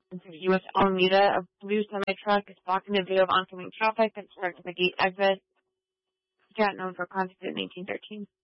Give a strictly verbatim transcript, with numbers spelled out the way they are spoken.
U S Alameda, a blue semi-truck is blocking the view of oncoming traffic and obstructing the gate exit. Cat known for contact in nineteen thirteen.